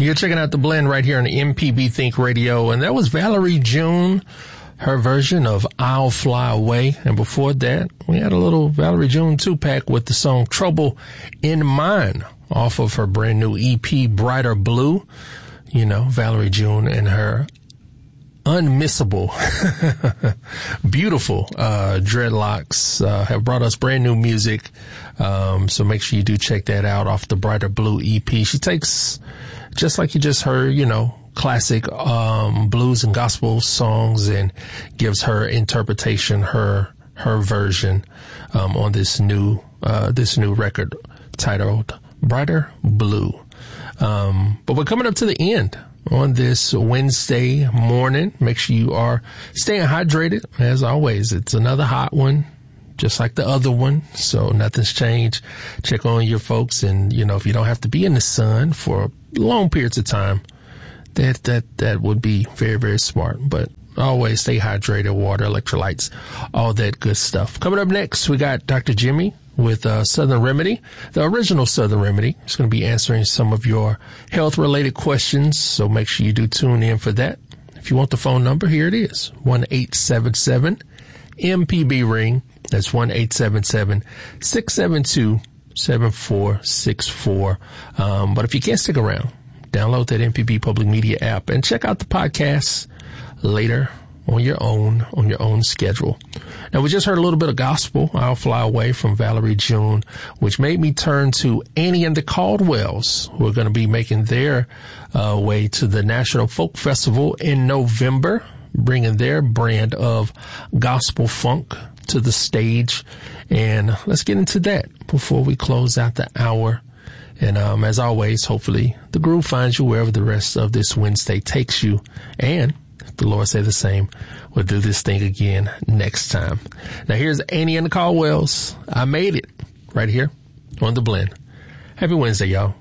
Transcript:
You're checking out The Blend right here on MPB Think Radio, and that was Valerie June, her version of I'll Fly Away. And before that, we had a little Valerie June 2-pack with the song Trouble in Mind off of her brand new EP, Brighter Blue. You know, Valerie June and her unmissable, beautiful dreadlocks have brought us brand new music. So make sure you do check that out off the Brighter Blue EP. She takes, just like you just heard, you know, classic blues and gospel songs and gives her interpretation, her version on this new record titled Brighter Blue. But we're coming up to the end on this Wednesday morning. Make sure you are staying hydrated. As always, it's another hot one, just like the other one. So nothing's changed. Check on your folks. And, you know, if you don't have to be in the sun for long periods of time, that would be very, very smart. But always stay hydrated, water, electrolytes, all that good stuff. Coming up next, we got Dr. Jimmy with Southern Remedy, the original Southern Remedy. He's going to be answering some of your health-related questions, so make sure you do tune in for that. If you want the phone number, here it is, 1-877-MPB-RING. That's 1-877-672-7464. But if you can't stick around, download that MPB Public Media app and check out the podcasts later on your own schedule. Now, we just heard a little bit of gospel, I'll Fly Away, from Valerie June, which made me turn to Annie and the Caldwells, who are going to be making their way to the National Folk Festival in November, bringing their brand of gospel funk to the stage. And let's get into that before we close out the hour. And as always, hopefully the groove finds you wherever the rest of this Wednesday takes you. And the Lord say the same, we'll do this thing again next time. Now here's Annie and the Caldwells. I Made It, right here on The Blend. Happy Wednesday, y'all.